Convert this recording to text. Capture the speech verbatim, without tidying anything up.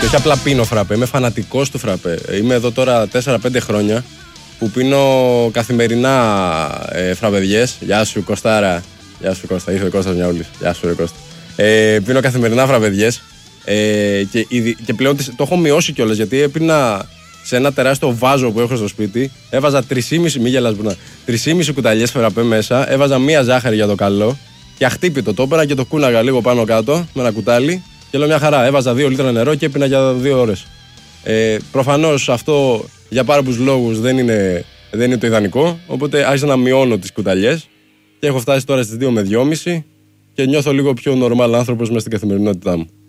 Και όχι απλά πίνω φραπέ, είμαι φανατικός του φραπέ. Είμαι εδώ τώρα τέσσερα πέντε χρόνια που πίνω καθημερινά ε, φραπεδιές. Γεια σου Κωστάρα. Γεια σου Κώστα, ήρθε ο Κώστας Μιαούλης. Γεια σου ρε Κώστα. Ε, πίνω καθημερινά φραπεδιές ε, και, και πλέον το έχω μειώσει κιόλας, γιατί έπινα σε ένα τεράστιο βάζο που έχω στο σπίτι. Έβαζα τρία κόμμα πέντε μη γελάς μπουνά, τρία κόμμα πέντε κουταλιές φραπέ μέσα. Έβαζα μία ζάχαρη για το καλό και αχτύπητο το έπαινα και το κούναγα λίγο πάνω κάτω με ένα κουτάλι. Και λέω μια χαρά. Έβαζα δύο λίτρα νερό και έπινα για δύο ώρες. Ε, προφανώς αυτό για πάρα πολλούς λόγους δεν είναι, δεν είναι το ιδανικό. Οπότε άρχισα να μειώνω τις κουταλιές και έχω φτάσει τώρα στις δύο με δυόμισι και νιώθω λίγο πιο normal άνθρωπος μέσα στην καθημερινότητά μου.